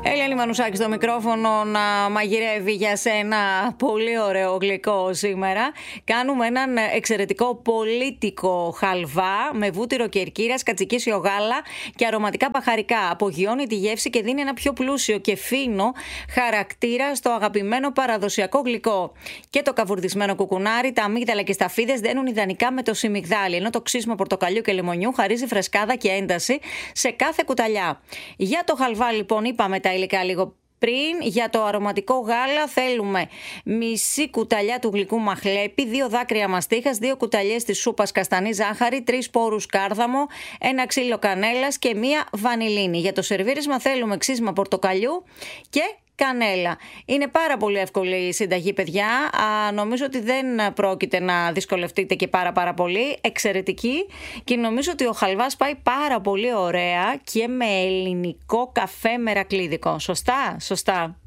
Ελένη Μανουσάκη στο μικρόφωνο να μαγειρεύει για σένα πολύ ωραίο γλυκό σήμερα. Κάνουμε έναν εξαιρετικό πολίτικο χαλβά με βούτυρο κερκύρας, κατσικίσιο γάλα και αρωματικά μπαχαρικά. Απογειώνει τη γεύση και δίνει ένα πιο πλούσιο και φίνο χαρακτήρα στο αγαπημένο παραδοσιακό γλυκό. Και το καβουρδισμένο κουκουνάρι, τα αμύγδαλα και σταφίδες δένουν ιδανικά με το σιμιγδάλι, ενώ το ξύσιμο πορτοκαλιού και λεμονιού χαρίζει φρεσκάδα και ένταση σε κάθε κουταλιά. Για το χαλβά λοιπόν είπαμε τα υλικά λίγο πριν. Για το αρωματικό γάλα θέλουμε μισή κουταλιά του γλυκού μαχλέπι, 2 δάκρυα μαστίχας, 2 κουταλιές της σούπας καστανή ζάχαρη, 3 σπόρους κάρδαμο, 1 ξύλο κανέλας και 1 βανιλίνη. Για το σερβίρισμα θέλουμε ξύσιμα πορτοκαλιού και κανέλα. Είναι πάρα πολύ εύκολη η συνταγή, παιδιά. Νομίζω ότι δεν πρόκειται να δυσκολευτείτε και πάρα πολύ. Εξαιρετική. Και νομίζω ότι ο χαλβάς πάει πάρα πολύ ωραία και με ελληνικό καφέ μερακλίδικο. Σωστά.